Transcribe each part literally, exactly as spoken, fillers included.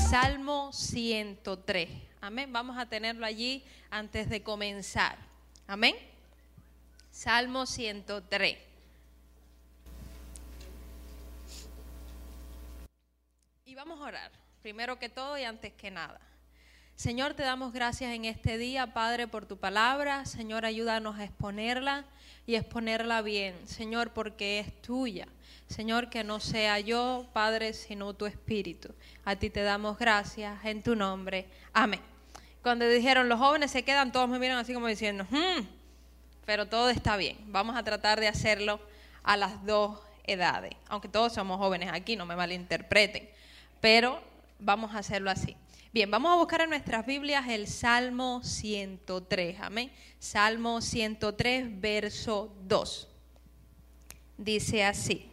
Salmo ciento tres. Amén. Vamos a tenerlo allí antes de comenzar. Amén. Salmo ciento tres. Y vamos a orar, primero que todo y antes que nada. Señor, te damos gracias en este día, Padre, por tu palabra. Señor, ayúdanos a exponerla y exponerla bien, Señor, porque es tuya. Señor, que no sea yo, Padre, sino tu Espíritu. A ti te damos gracias en tu nombre. Amén. Cuando dijeron los jóvenes se quedan, todos me miran así como diciendo, hmm, pero todo está bien. Vamos a tratar de hacerlo a las dos edades. Aunque todos somos jóvenes aquí, no me malinterpreten. Pero vamos a hacerlo así. Bien, vamos a buscar en nuestras Biblias el Salmo ciento tres. Amén. Salmo ciento tres, verso dos. Dice así.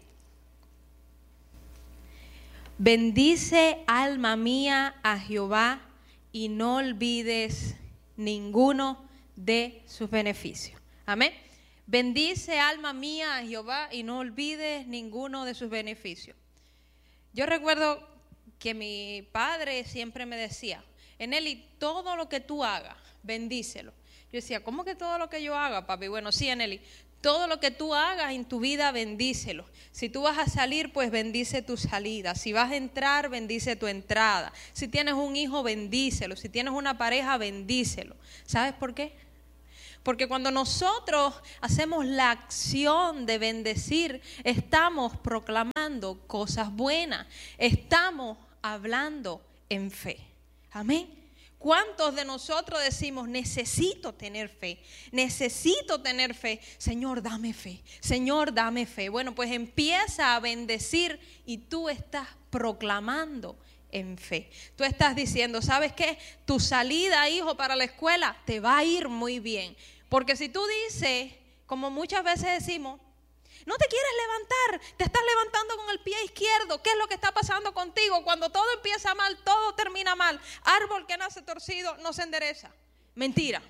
Bendice, alma mía, a Jehová, y no olvides ninguno de sus beneficios. Amén. Bendice, alma mía, a Jehová, y no olvides ninguno de sus beneficios. Yo recuerdo que mi padre siempre me decía, Eneli, todo lo que tú hagas, bendícelo. Yo decía, ¿cómo que todo lo que yo haga, papi? Bueno, sí, Eneli, todo lo que tú hagas en tu vida, bendícelo. Si tú vas a salir, pues bendice tu salida. Si vas a entrar, bendice tu entrada. Si tienes un hijo, bendícelo. Si tienes una pareja, bendícelo. ¿Sabes por qué? Porque cuando nosotros hacemos la acción de bendecir, estamos proclamando cosas buenas. Estamos hablando en fe. Amén. ¿Cuántos de nosotros decimos, necesito tener fe, necesito tener fe? Señor, dame fe, Señor, dame fe. Bueno, pues empieza a bendecir y tú estás proclamando en fe. Tú estás diciendo, ¿sabes qué? Tu salida, hijo, para la escuela te va a ir muy bien. Porque si tú dices, como muchas veces decimos, no te quieres levantar, te estás levantando con el pie izquierdo. ¿Qué es lo que está pasando contigo? Cuando todo empieza mal, todo termina mal. Árbol que nace torcido no se endereza. Mentira.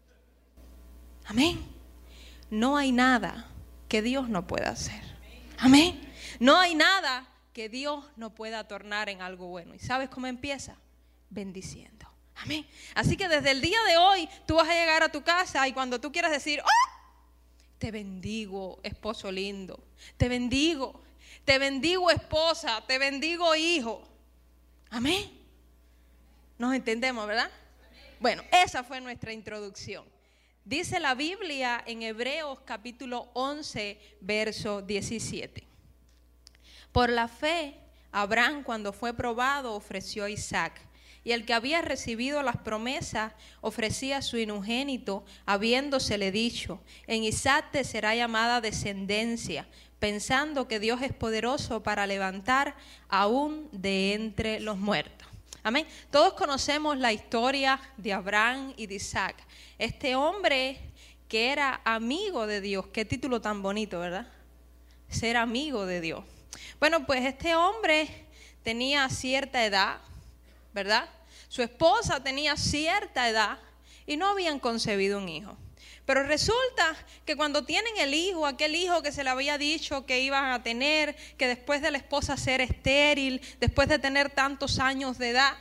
Amén. No hay nada que Dios no pueda hacer. Amén. No hay nada que Dios no pueda tornar en algo bueno. ¿Y sabes cómo empieza? Bendiciendo. Amén. Así que desde el día de hoy tú vas a llegar a tu casa y cuando tú quieras decir, ¡oh! Te bendigo, esposo lindo. Te bendigo. Te bendigo, esposa. Te bendigo, hijo. Amén. Nos entendemos, ¿verdad? Bueno, esa fue nuestra introducción. Dice la Biblia en Hebreos capítulo once, verso diecisiete. Por la fe, Abraham, cuando fue probado, ofreció a Isaac. Y el que había recibido las promesas ofrecía a su unigénito, habiéndosele dicho, en Isaac te será llamada descendencia, pensando que Dios es poderoso para levantar aún de entre los muertos. Amén. Todos conocemos la historia de Abraham y de Isaac. Este hombre que era amigo de Dios, qué título tan bonito, ¿verdad? Ser amigo de Dios. Bueno, pues este hombre tenía cierta edad, ¿verdad? Su esposa tenía cierta edad y no habían concebido un hijo. Pero resulta que cuando tienen el hijo, aquel hijo que se le había dicho que iban a tener, que después de la esposa ser estéril, después de tener tantos años de edad,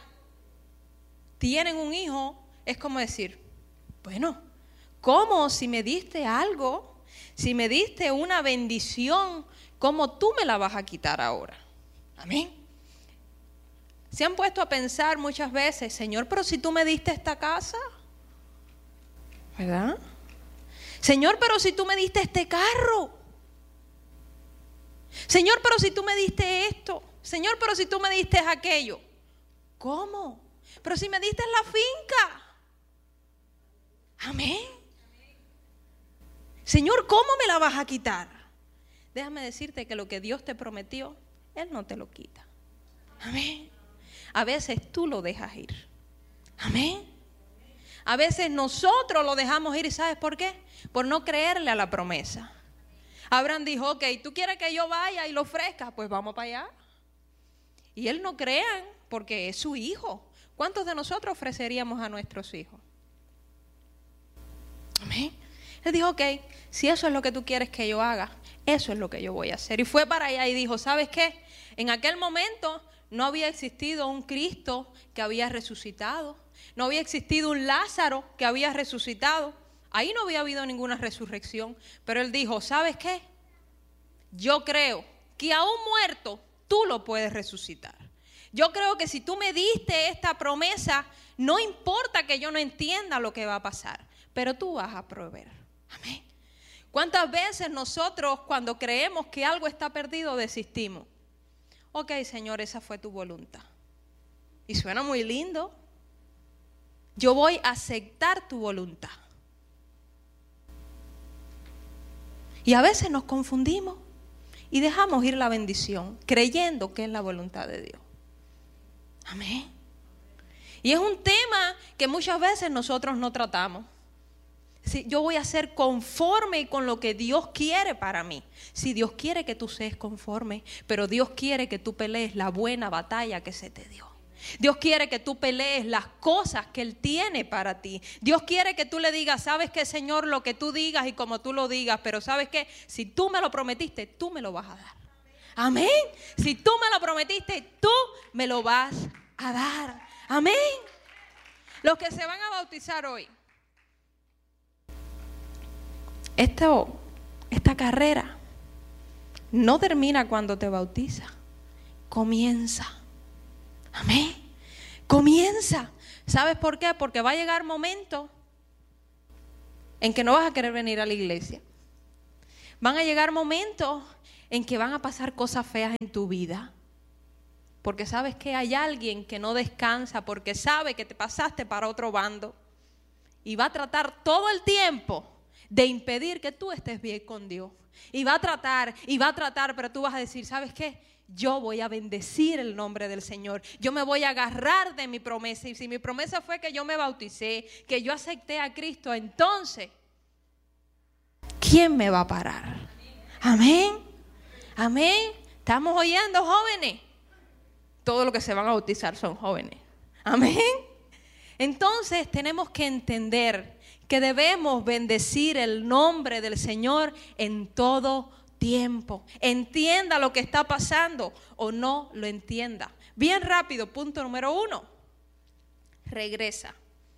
tienen un hijo, es como decir, bueno, ¿cómo si me diste algo? Si me diste una bendición, ¿cómo tú me la vas a quitar ahora? Amén. ¿Se han puesto a pensar muchas veces, Señor, pero si tú me diste esta casa? ¿Verdad? Señor, pero si tú me diste este carro. Señor, pero si tú me diste esto. Señor, pero si tú me diste aquello. ¿Cómo? Pero si me diste la finca. Amén. Señor, ¿cómo me la vas a quitar? Déjame decirte que lo que Dios te prometió, Él no te lo quita. Amén. A veces tú lo dejas ir. Amén. A veces nosotros lo dejamos ir. ¿Y sabes por qué? Por no creerle a la promesa. Abraham dijo, ok, ¿tú quieres que yo vaya y lo ofrezca? Pues vamos para allá. Y él no crean porque es su hijo. ¿Cuántos de nosotros ofreceríamos a nuestros hijos? Amén. Él dijo, ok, si eso es lo que tú quieres que yo haga, eso es lo que yo voy a hacer. Y fue para allá y dijo, ¿sabes qué? En aquel momento no había existido un Cristo que había resucitado. No había existido un Lázaro que había resucitado. Ahí no había habido ninguna resurrección. Pero él dijo, ¿sabes qué? Yo creo que aún muerto tú lo puedes resucitar. Yo creo que si tú me diste esta promesa, no importa que yo no entienda lo que va a pasar, pero tú vas a proveer. Amén. ¿Cuántas veces nosotros cuando creemos que algo está perdido desistimos? Ok, Señor, esa fue tu voluntad. Y suena muy lindo. Yo voy a aceptar tu voluntad. Y a veces nos confundimos y dejamos ir la bendición creyendo que es la voluntad de Dios. Amén. Y es un tema que muchas veces nosotros no tratamos. Si yo voy a ser conforme con lo que Dios quiere para mí. Si Dios quiere que tú seas conforme, pero Dios quiere que tú pelees la buena batalla que se te dio. Dios quiere que tú pelees las cosas que Él tiene para ti. Dios quiere que tú le digas, ¿sabes qué, Señor? Lo que tú digas y como tú lo digas, pero ¿sabes qué? Si tú me lo prometiste, tú me lo vas a dar. Amén. Si tú me lo prometiste, tú me lo vas a dar. Amén. Los que se van a bautizar hoy. Esto, esta carrera no termina cuando te bautiza. Comienza. Amén. Comienza. ¿Sabes por qué? Porque va a llegar momentos en que no vas a querer venir a la iglesia. Van a llegar momentos en que van a pasar cosas feas en tu vida. Porque sabes que hay alguien que no descansa porque sabe que te pasaste para otro bando. Y va a tratar todo el tiempo de impedir que tú estés bien con Dios. Y va a tratar, y va a tratar, pero tú vas a decir, ¿sabes qué? Yo voy a bendecir el nombre del Señor. Yo me voy a agarrar de mi promesa. Y si mi promesa fue que yo me bauticé, que yo acepté a Cristo, entonces, ¿quién me va a parar? Amén. Amén. ¿Estamos oyendo, jóvenes? Todos los que se van a bautizar son jóvenes. Amén. Entonces tenemos que entender que debemos bendecir el nombre del Señor en todo tiempo. Entienda lo que está pasando o no lo entienda. Bien rápido, punto número uno. Regresa.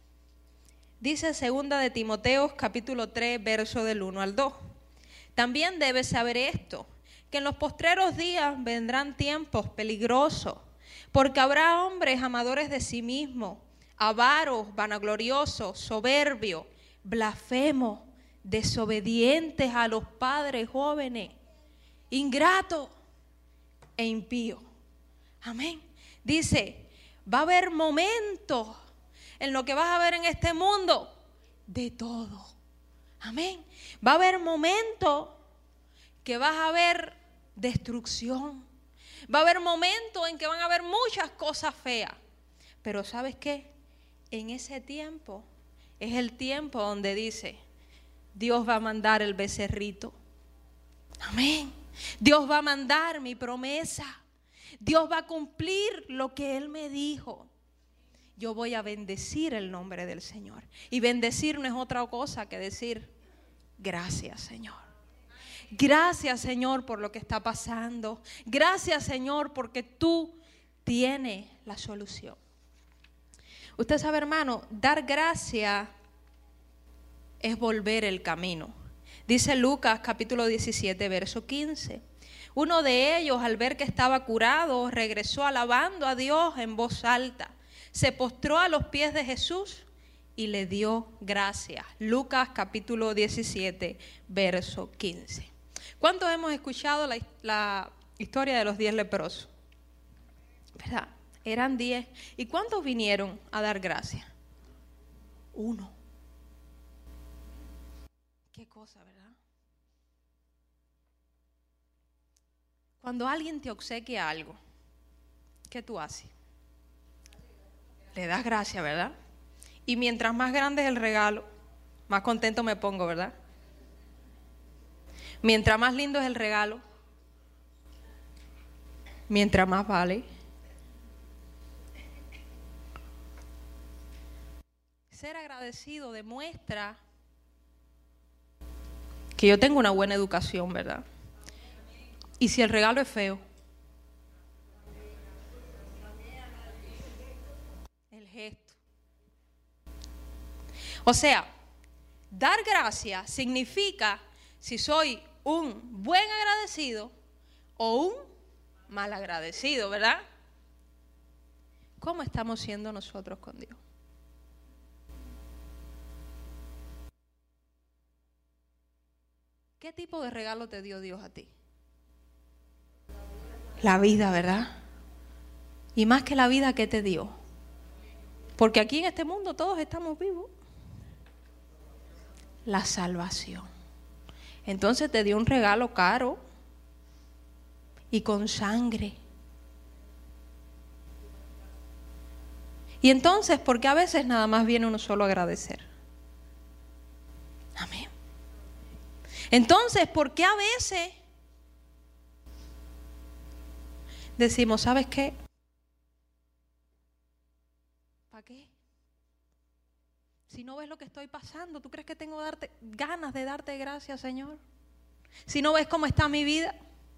Dice segunda de Timoteo, capítulo tres, verso del uno al dos. También debes saber esto, que en los postreros días vendrán tiempos peligrosos, porque habrá hombres amadores de sí mismos, avaros, vanagloriosos, soberbios, blasfemos, desobedientes a los padres jóvenes, ingratos e impíos. Amén. Dice, va a haber momentos en lo que vas a ver en este mundo de todo. Amén. Va a haber momentos que vas a ver destrucción. Va a haber momentos en que van a haber muchas cosas feas. Pero ¿sabes qué? En ese tiempo es el tiempo donde dice, Dios va a mandar el becerrito. Amén. Dios va a mandar mi promesa. Dios va a cumplir lo que Él me dijo. Yo voy a bendecir el nombre del Señor. Y bendecir no es otra cosa que decir, gracias, Señor. Gracias, Señor, por lo que está pasando. Gracias, Señor, porque tú tienes la solución. Usted sabe, hermano, dar gracias es volver el camino. Dice Lucas capítulo diecisiete, verso quince. Uno de ellos, al ver que estaba curado, regresó alabando a Dios en voz alta. Se postró a los pies de Jesús y le dio gracias. Lucas capítulo diecisiete, verso quince. ¿Cuántos hemos escuchado la, la historia de los diez leprosos? ¿Verdad? Eran diez. ¿Y cuántos vinieron a dar gracias? Uno. Qué cosa, ¿verdad? Cuando alguien te obsequia algo, ¿qué tú haces? Le das gracias, ¿verdad? Y mientras más grande es el regalo, más contento me pongo, ¿verdad? Mientras más lindo es el regalo, mientras más vale. Ser agradecido demuestra que yo tengo una buena educación, ¿verdad? Y si el regalo es feo, O sea, dar gracias significa si soy un buen agradecido o un mal agradecido, ¿verdad? ¿Cómo estamos siendo nosotros con Dios? ¿Qué tipo de regalo te dio Dios a ti? La vida, ¿verdad? Y más que la vida, ¿qué te dio? Porque aquí en este mundo todos estamos vivos. La salvación. Entonces te dio un regalo caro y con sangre. Y entonces, ¿por qué a veces nada más viene uno solo a agradecer? Amén. Entonces, ¿por qué a veces decimos, ¿sabes qué? ¿Para qué? Si no ves lo que estoy pasando, ¿tú crees que tengo darte, ganas de darte gracias, Señor? Si no ves cómo está mi vida,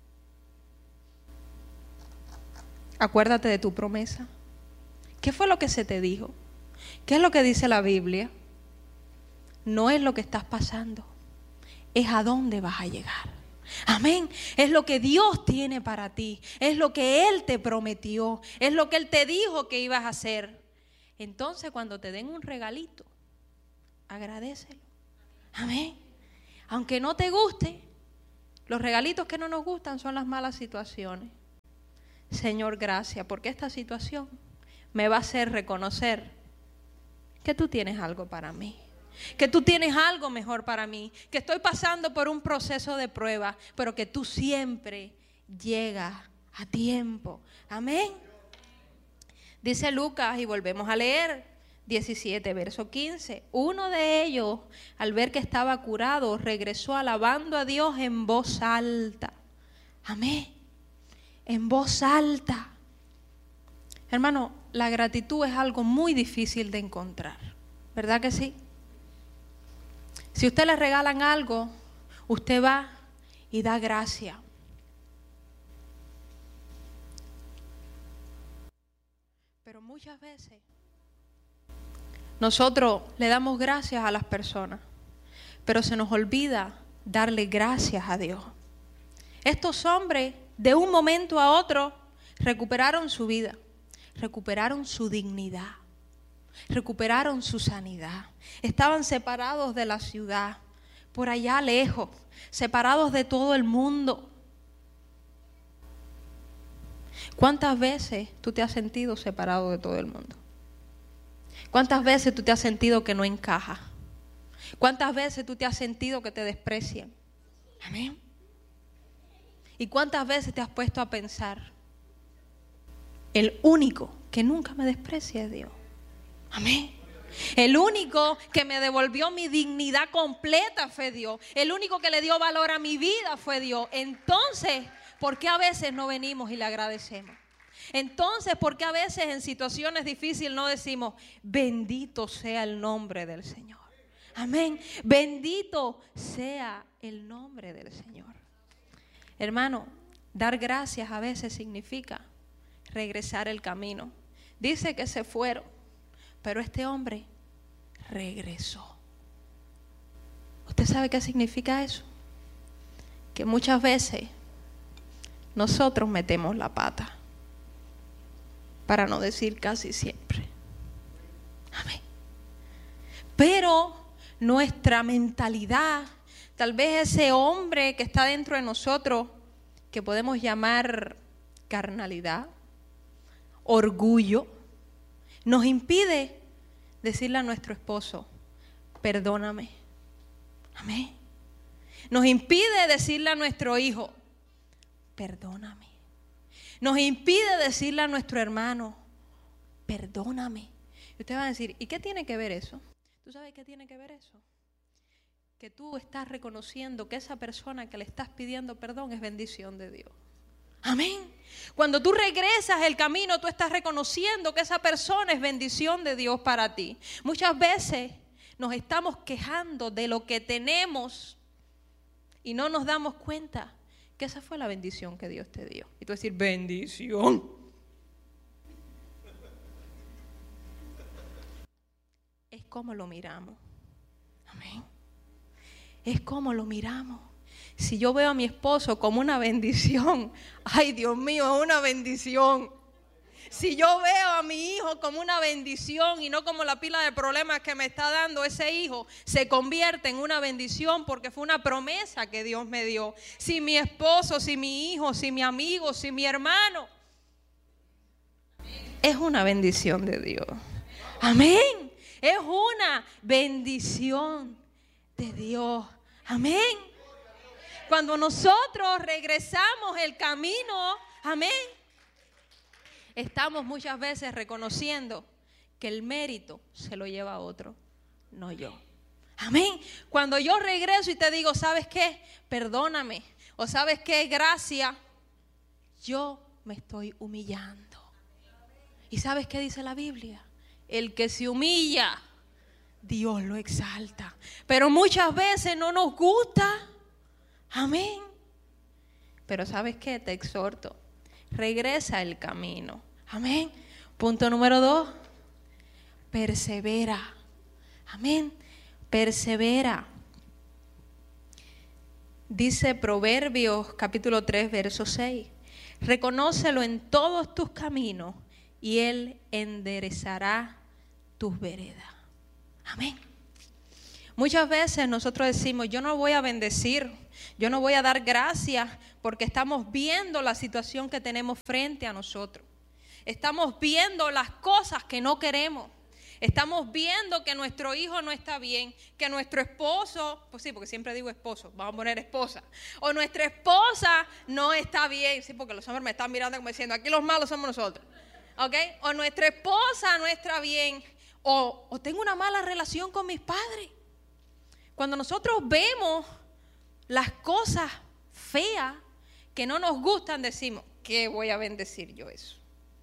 acuérdate de tu promesa. ¿Qué fue lo que se te dijo? ¿Qué es lo que dice la Biblia? No es lo que estás pasando, es a dónde vas a llegar. Amén. Es lo que Dios tiene para ti, es lo que Él te prometió, es lo que Él te dijo que ibas a hacer. Entonces, cuando te den un regalito, agradécelo. Amén. Aunque no te guste, los regalitos que no nos gustan son las malas situaciones. Señor, gracias, porque esta situación me va a hacer reconocer que tú tienes algo para mí, que tú tienes algo mejor para mí, que estoy pasando por un proceso de prueba, pero que tú siempre llegas a tiempo. Amén. Dice Lucas, y volvemos a leer, diecisiete, verso quince. Uno de ellos, al ver que estaba curado, regresó alabando a Dios en voz alta. Amén. En voz alta. Hermano, la gratitud es algo muy difícil de encontrar, ¿verdad que sí? Si usted le regalan algo, usted va y da gracias. Pero muchas veces nosotros le damos gracias a las personas, pero se nos olvida darle gracias a Dios. Estos hombres, de un momento a otro, recuperaron su vida, recuperaron su dignidad, recuperaron su sanidad. Estaban separados de la ciudad, por allá lejos, separados de todo el mundo. ¿Cuántas veces tú te has sentido separado de todo el mundo? ¿Cuántas veces tú te has sentido que no encajas? ¿Cuántas veces tú te has sentido que te desprecian? Amén. ¿Y cuántas veces te has puesto a pensar, el único que nunca me desprecia es Dios? Amén. El único que me devolvió mi dignidad completa fue Dios. El único que le dio valor a mi vida fue Dios. Entonces, ¿por qué a veces no venimos y le agradecemos? Entonces, ¿por qué a veces en situaciones difíciles no decimos, bendito sea el nombre del Señor? Amén. Bendito sea el nombre del Señor. Hermano, dar gracias a veces significa regresar el camino. Dice que se fueron, pero este hombre regresó. ¿Usted sabe qué significa eso? Que muchas veces nosotros metemos la pata, para no decir casi siempre. Amén. Pero nuestra mentalidad, tal vez ese hombre que está dentro de nosotros, que podemos llamar carnalidad, orgullo, nos impide decirle a nuestro esposo, perdóname. Amén. Nos impide decirle a nuestro hijo, perdóname. Nos impide decirle a nuestro hermano, perdóname. Y usted va a decir, ¿y qué tiene que ver eso? ¿Tú sabes qué tiene que ver eso? Que tú estás reconociendo que esa persona que le estás pidiendo perdón es bendición de Dios. Amén. Cuando tú regresas el camino, tú estás reconociendo que esa persona es bendición de Dios para ti. Muchas veces nos estamos quejando de lo que tenemos y no nos damos cuenta que esa fue la bendición que Dios te dio. Y tú decir, bendición. Es como lo miramos. es cómo lo miramos. Si yo veo a mi esposo como una bendición, ay Dios mío, es una bendición. Si yo veo a mi hijo como una bendición y no como la pila de problemas que me está dando, ese hijo se convierte en una bendición porque fue una promesa que Dios me dio. Si mi esposo, si mi hijo, si mi amigo, si mi hermano, es una bendición de Dios. Amén. Es una bendición de Dios. Amén. Cuando nosotros regresamos el camino, amén, estamos muchas veces reconociendo que el mérito se lo lleva a otro, no yo. Amén. Cuando yo regreso y te digo, ¿sabes qué? Perdóname. O ¿sabes qué? Gracias. Yo me estoy humillando. ¿Y sabes qué dice la Biblia? El que se humilla, Dios lo exalta. Pero muchas veces no nos gusta. Amén. Pero ¿sabes qué? Te exhorto. Regresa el camino. Amén. Punto número dos. Persevera. Amén. Persevera. Dice Proverbios capítulo tres, verso seis. Reconócelo en todos tus caminos y Él enderezará tus veredas. Amén. Muchas veces nosotros decimos, yo no voy a bendecir, yo no voy a dar gracias porque estamos viendo la situación que tenemos frente a nosotros. Estamos viendo las cosas que no queremos. Estamos viendo que nuestro hijo no está bien, que nuestro esposo, pues sí, porque siempre digo esposo, vamos a poner esposa, o nuestra esposa no está bien, sí, porque los hombres me están mirando como diciendo, aquí los malos somos nosotros, ¿ok? O nuestra esposa no está bien, o, o tengo una mala relación con mis padres. Cuando nosotros vemos las cosas feas que no nos gustan, decimos, ¿qué voy a bendecir yo eso?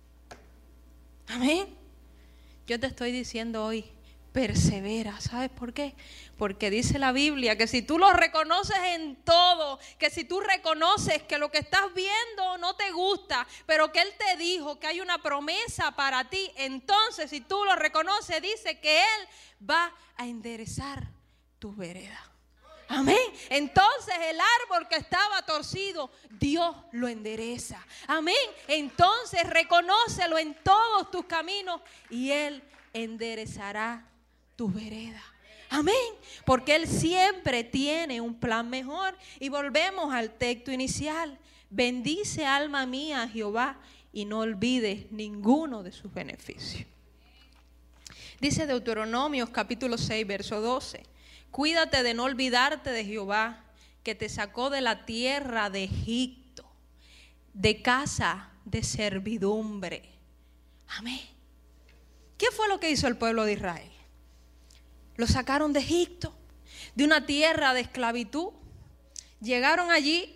Amén. Yo te estoy diciendo hoy, persevera. ¿Sabes por qué? Porque dice la Biblia que si tú lo reconoces en todo, que si tú reconoces que lo que estás viendo no te gusta, pero que Él te dijo que hay una promesa para ti, entonces si tú lo reconoces, dice que Él va a enderezar tus veredas. Amén. Entonces el árbol que estaba torcido, Dios lo endereza. Amén. Entonces reconócelo en todos tus caminos y Él enderezará tus veredas. Amén. Porque Él siempre tiene un plan mejor. Y volvemos al texto inicial. Bendice alma mía a Jehová y no olvides ninguno de sus beneficios. Dice Deuteronomios capítulo seis, verso doce. Cuídate de no olvidarte de Jehová, que te sacó de la tierra de Egipto, de casa de servidumbre. Amén. ¿Qué fue lo que hizo el pueblo de Israel? Lo sacaron de Egipto, de una tierra de esclavitud. Llegaron allí,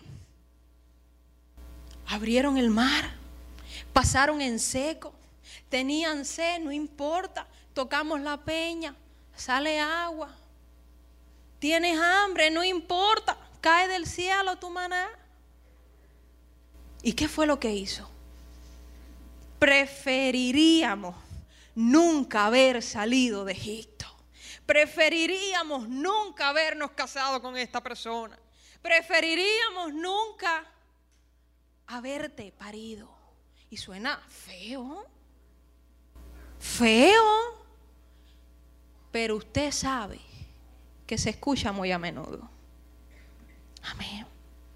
abrieron el mar, pasaron en seco, tenían sed, no importa, tocamos la peña, sale agua. Tienes hambre, no importa, cae del cielo tu maná. ¿Y qué fue lo que hizo? Preferiríamos nunca haber salido de Egipto. Preferiríamos nunca habernos casado con esta persona. Preferiríamos nunca haberte parido. Y suena feo. Feo. Pero usted sabe que se escucha muy a menudo. Amén.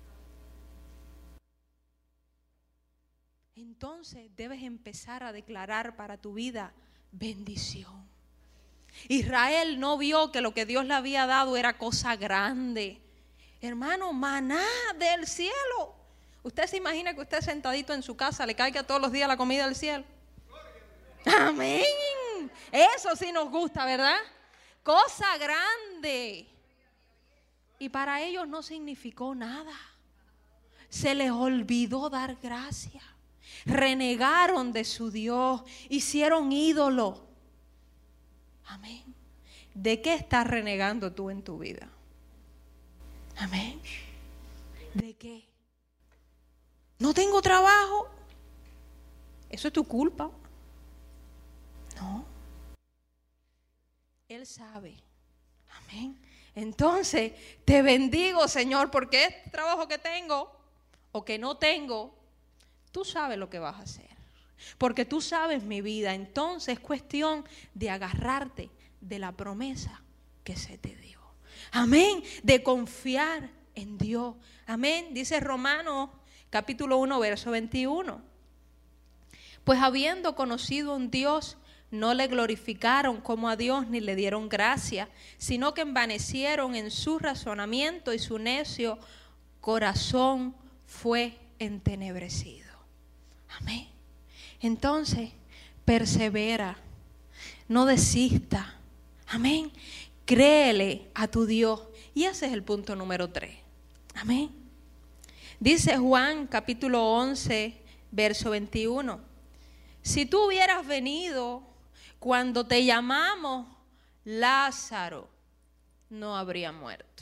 Entonces debes empezar a declarar para tu vida bendición. Israel no vio que lo que Dios le había dado era cosa grande. Hermano, maná del cielo. ¿Usted se imagina que usted sentadito en su casa le caiga todos los días la comida del cielo? Amén. Eso sí nos gusta, ¿verdad? Cosa grande. Y para ellos no significó nada. Se les olvidó dar gracias. Renegaron de su Dios. Hicieron ídolo. Amén. ¿De qué estás renegando tú en tu vida? Amén. ¿De qué? No tengo trabajo. Eso es tu culpa. No. Él sabe, Amén. Entonces, te bendigo, Señor, porque este trabajo que tengo o que no tengo, tú sabes lo que vas a hacer. Porque tú sabes mi vida. Entonces es cuestión de agarrarte de la promesa que se te dio. Amén. De confiar en Dios. Amén. Dice Romanos capítulo uno, verso veintiuno. Pues habiendo conocido a un Dios, no le glorificaron como a Dios ni le dieron gracia, sino que envanecieron en su razonamiento y su necio corazón fue entenebrecido. Amén. Entonces, persevera, no desista. Amén. Créele a tu Dios. Y ese es el punto número tres. Amén. Dice Juan capítulo once, verso veintiuno. Si tú hubieras venido cuando te llamamos, Lázaro no habría muerto.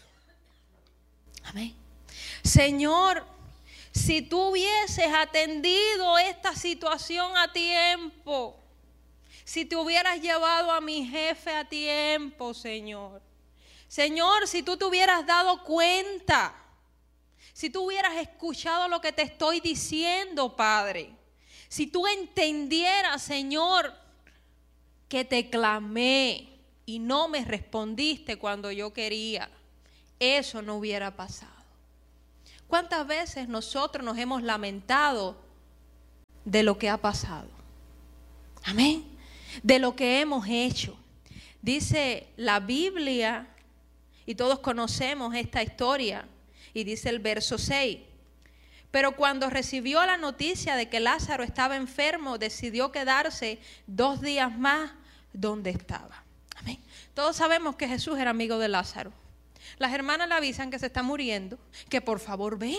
Amén. Señor, si tú hubieses atendido esta situación a tiempo, si te hubieras llevado a mi jefe a tiempo, Señor. Señor, si tú te hubieras dado cuenta, si tú hubieras escuchado lo que te estoy diciendo, Padre. Si tú entendieras, Señor, que te clamé y no me respondiste cuando yo quería, eso no hubiera pasado. ¿Cuántas veces nosotros nos hemos lamentado de lo que ha pasado? Amén. De lo que hemos hecho. Dice la Biblia, y todos conocemos esta historia, y dice el verso seis. Pero cuando recibió la noticia de que Lázaro estaba enfermo, decidió quedarse dos días más donde estaba. Amén. Todos sabemos que Jesús era amigo de Lázaro. Las hermanas le avisan que se está muriendo, que por favor venga.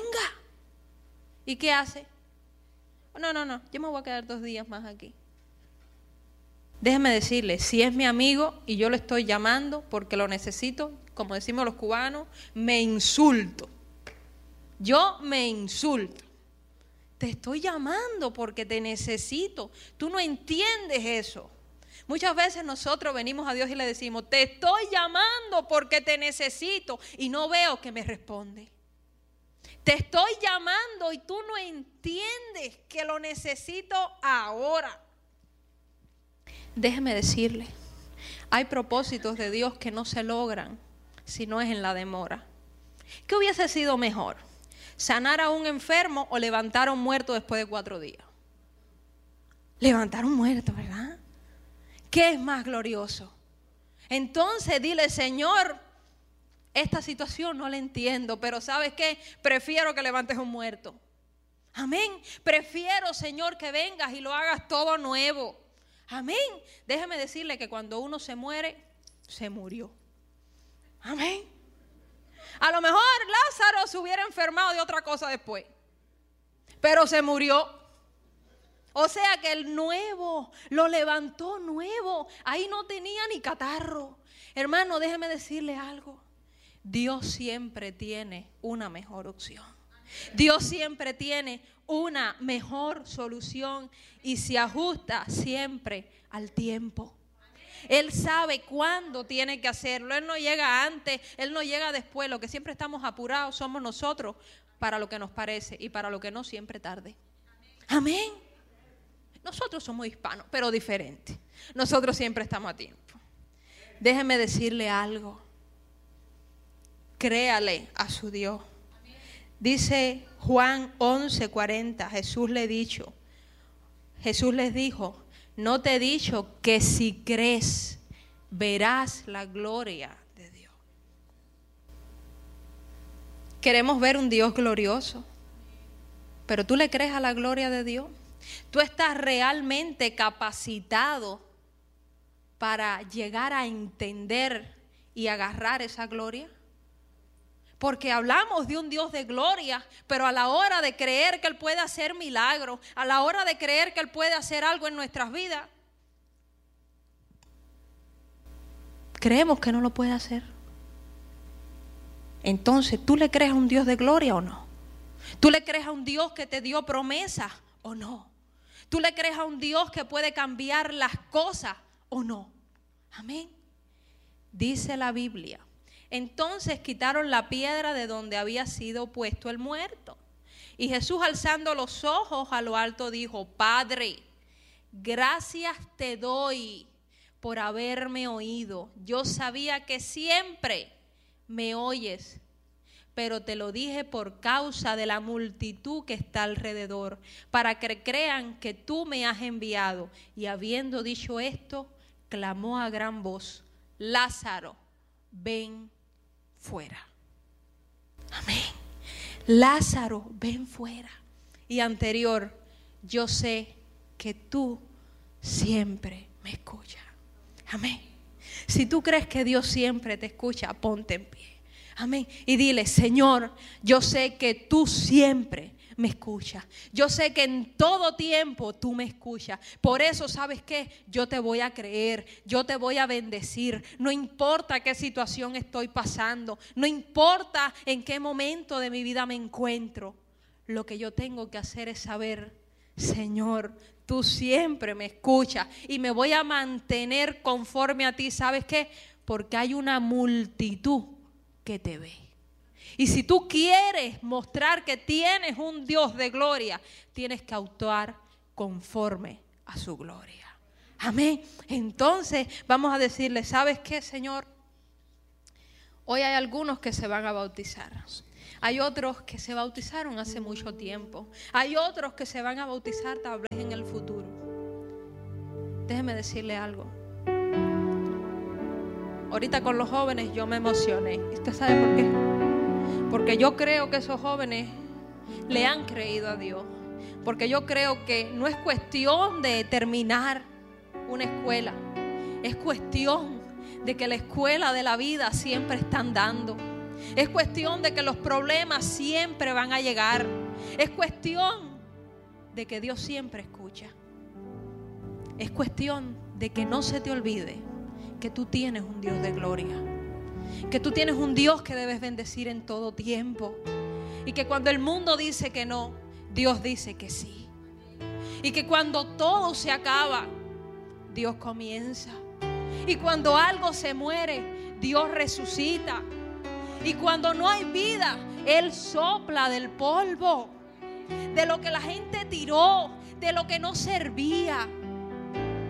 ¿Y qué hace? No, no, no, yo me voy a quedar dos días más aquí. Déjeme decirle, si es mi amigo y yo lo estoy llamando porque lo necesito, como decimos los cubanos, me insulto. Yo me insulto. Te estoy llamando porque te necesito. Tú no entiendes eso. Muchas veces nosotros venimos a Dios y le decimos, te estoy llamando porque te necesito y no veo que me responde. Te estoy llamando y tú no entiendes que lo necesito ahora. Déjeme decirle, hay propósitos de Dios que no se logran si no es en la demora. ¿Qué hubiese sido mejor? ¿Sanar a un enfermo o levantar a un muerto después de cuatro días? Levantar a un muerto, ¿verdad? ¿Qué es más glorioso? Entonces dile, Señor, esta situación no la entiendo, pero ¿sabes qué? Prefiero que levantes un muerto. Amén. Prefiero, Señor, que vengas y lo hagas todo nuevo. Amén. Déjeme decirle que cuando uno se muere, se murió. Amén. A lo mejor Lázaro se hubiera enfermado de otra cosa después, pero se murió. O sea que el nuevo lo levantó nuevo. Ahí no tenía ni catarro. Hermano, déjeme decirle algo. Dios siempre tiene una mejor opción. Dios siempre tiene una mejor solución y se ajusta siempre al tiempo. Él sabe cuándo tiene que hacerlo. Él no llega antes, Él no llega después. Lo que siempre estamos apurados somos nosotros para lo que nos parece y para lo que no siempre tarde. Amén. Nosotros somos hispanos, pero diferentes. Nosotros siempre estamos a tiempo. Déjeme decirle algo. Créale a su Dios. Dice Juan once cuarenta, Jesús le dijo, Jesús les dijo, no te he dicho que si crees verás la gloria de Dios. Queremos ver un Dios glorioso, pero ¿tú le crees a la gloria de Dios? ¿Tú estás realmente capacitado para llegar a entender y agarrar esa gloria? Porque hablamos de un Dios de gloria, pero a la hora de creer que Él puede hacer milagros, a la hora de creer que Él puede hacer algo en nuestras vidas, creemos que no lo puede hacer. Entonces, ¿tú le crees a un Dios de gloria o no? ¿Tú le crees a un Dios que te dio promesas o no? ¿Tú le crees a un Dios que puede cambiar las cosas o no? Amén. Dice la Biblia Entonces quitaron la piedra de donde había sido puesto el muerto. Y Jesús, alzando los ojos a lo alto, dijo: Padre, gracias te doy por haberme oído. Yo sabía que siempre me oyes, pero te lo dije por causa de la multitud que está alrededor, para que crean que tú me has enviado. Y habiendo dicho esto, clamó a gran voz: Lázaro, ven fuera. Amén. Lázaro, ven fuera. Y anterior, yo sé que tú siempre me escuchas. Amén. Si tú crees que Dios siempre te escucha, ponte en pie. Amén. Y dile: Señor, yo sé que tú siempre me escuchas. Yo sé que en todo tiempo tú me escuchas. Por eso, ¿sabes qué? Yo te voy a creer, yo te voy a bendecir. No importa qué situación estoy pasando, no importa en qué momento de mi vida me encuentro. Lo que yo tengo que hacer es saber: Señor, tú siempre me escuchas y me voy a mantener conforme a ti. ¿Sabes qué? Porque hay una multitud que te ve. Y si tú quieres mostrar que tienes un Dios de gloria, tienes que actuar conforme a su gloria. Amén. Entonces vamos a decirle: ¿sabes qué, Señor? Hoy hay algunos que se van a bautizar. Hay otros que se bautizaron hace mucho tiempo. Hay otros que se van a bautizar tal vez en el futuro. Déjeme decirle algo. Ahorita con los jóvenes yo me emocioné. ¿Y usted sabe por qué? Porque yo creo que esos jóvenes le han creído a Dios. Porque yo creo que no es cuestión de terminar una escuela. Es cuestión de que la escuela de la vida siempre están dando. Es cuestión de que los problemas siempre van a llegar. Es cuestión de que Dios siempre escucha. Es cuestión de que no se te olvide que tú tienes un Dios de gloria. Que tú tienes un Dios que debes bendecir en todo tiempo. Y que cuando el mundo dice que no, Dios dice que sí. Y que cuando todo se acaba, Dios comienza. Y cuando algo se muere, Dios resucita. Y cuando no hay vida, Él sopla del polvo, de lo que la gente tiró, de lo que no servía.